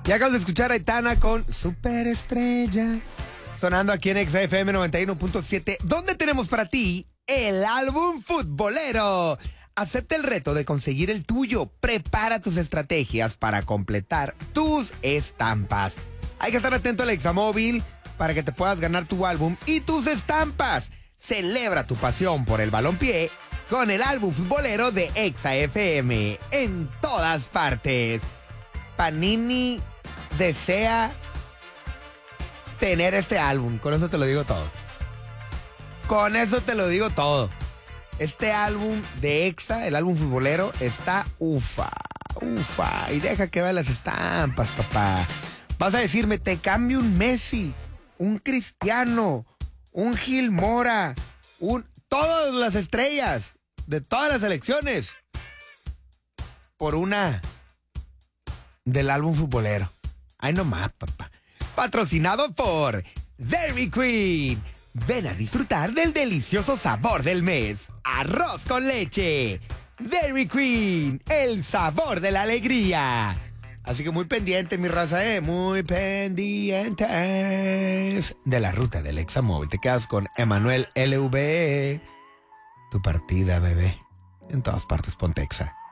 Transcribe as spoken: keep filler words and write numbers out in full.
Y acabas de escuchar a Aitana con Superestrella, sonando aquí en Exa F M noventa y uno punto siete, donde tenemos para ti el álbum futbolero. Acepta el reto de conseguir el tuyo. Prepara tus estrategias para completar tus estampas. Hay que estar atento al Examóvil para que te puedas ganar tu álbum y tus estampas. Celebra tu pasión por el balompié con el álbum futbolero de Exa F M en todas partes. Panini desea tener este álbum. Con eso te lo digo todo. Con eso te lo digo todo. Este álbum de Exa, el álbum futbolero, está ufa, ufa. Y deja que vea las estampas, papá. Vas a decirme, te cambio un Messi, un Cristiano, un Gil Mora, un, todas las estrellas de todas las selecciones por una del álbum futbolero. Ay, no más, papá. Patrocinado por Dairy Queen. Ven a disfrutar del delicioso sabor del mes. Arroz con leche. Dairy Queen, el sabor de la alegría. Así que muy pendiente, mi raza, eh. Muy pendientes de la ruta del Examóvil. Te quedas con Emanuel L V. Tu partida, bebé. En todas partes, ponte Exa.